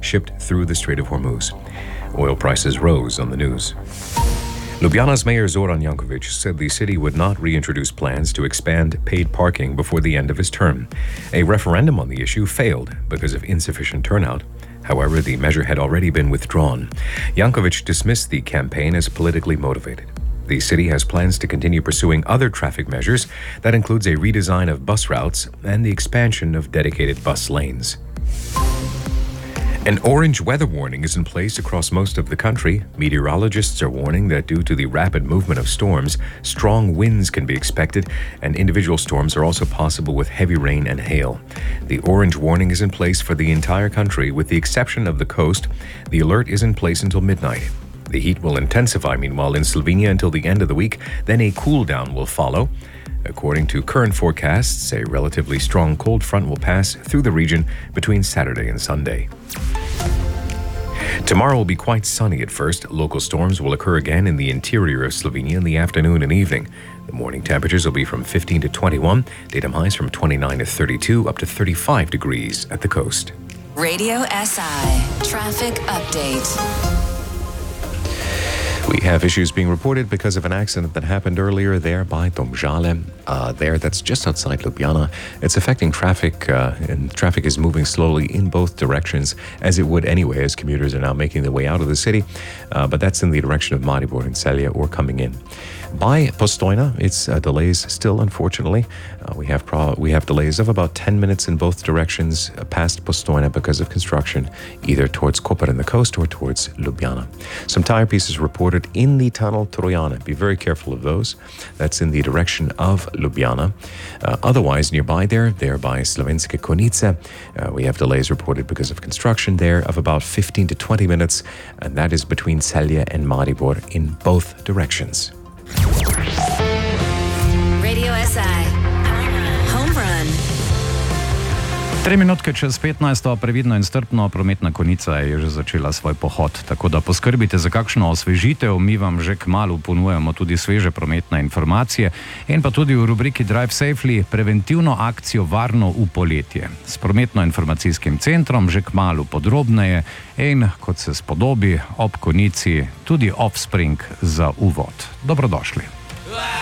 shipped through the Strait of Hormuz. Oil prices rose on the news. Ljubljana's mayor Zoran Jankovic said the city would not reintroduce plans to expand paid parking before the end of his term. A referendum on the issue failed because of insufficient turnout. However, the measure had already been withdrawn. Jankovic dismissed the campaign as politically motivated. The city has plans to continue pursuing other traffic measures that includes a redesign of bus routes and the expansion of dedicated bus lanes. An orange weather warning is in place across most of the country. Meteorologists are warning that due to the rapid movement of storms, strong winds can be expected, and individual storms are also possible with heavy rain and hail. The orange warning is in place for the entire country, with the exception of the coast. The alert is in place until midnight. The heat will intensify, meanwhile, in Slovenia until the end of the week. Then a cool down will follow. According to current forecasts, a relatively strong cold front will pass through the region between Saturday and Sunday. Tomorrow will be quite sunny at first. Local storms will occur again in the interior of Slovenia in the afternoon and evening. The morning temperatures will be from 15 to 21, daytime highs from 29 to 32, up to 35 degrees at the coast. Radio SI Traffic Update. We have issues being reported because of an accident that happened earlier there by Domžale. That's just outside Ljubljana. It's affecting traffic, and traffic is moving slowly in both directions, as it would anyway, as commuters are now making their way out of the city. But that's in the direction of Maribor and Celje, or coming in. By Postojna, it's delays still, unfortunately. We have delays of about 10 minutes in both directions past Postojna because of construction, either towards Koper and the coast or towards Ljubljana. Some tire pieces reported in the tunnel Trojane. Be very careful of those. That's in the direction of Ljubljana. Otherwise, nearby there by Slovenske Konjice, we have delays reported because of construction there of about 15 to 20 minutes, and that is between Celje and Maribor in both directions. Radio SI Home Run. 3 minutke čez 15. Previdno in strpno, prometna konica je že začela svoj pohod, tako da poskrbite za kakšno osvežitev. Mi vam že kmalu ponujamo tudi sveže prometne informacije in pa tudi v rubriki Drive Safely preventivno akcijo Varno v poletje. S prometno-informacijskim centrom že kmalu podrobneje in, kot se spodobi, ob konici tudi Offspring za uvod. Dobrodošli.